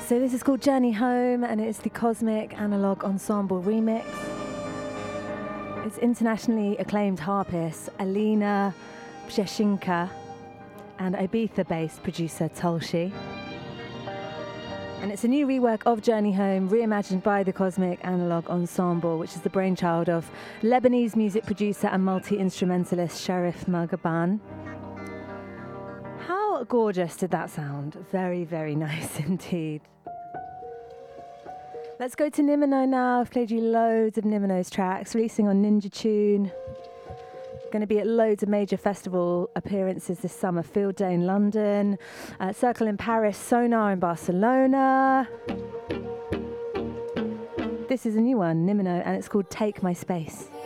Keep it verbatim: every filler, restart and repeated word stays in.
So this is called Journey Home, and it's the Cosmic Analog Ensemble remix. It's internationally acclaimed harpist Alina Psheshinka and Ibiza-based producer Tulshi. And it's a new rework of Journey Home, reimagined by the Cosmic Analog Ensemble, which is the brainchild of Lebanese music producer and multi-instrumentalist Sharif Margaban. How gorgeous did that sound? Very, very nice indeed. Let's go to Nimino now. I've played you loads of Nimino's tracks, releasing on Ninja Tune. Going to be at loads of major festival appearances this summer. Field Day in London, uh, Circle in Paris, Sonar in Barcelona. This is a new one, Nimino, and it's called Take My Space.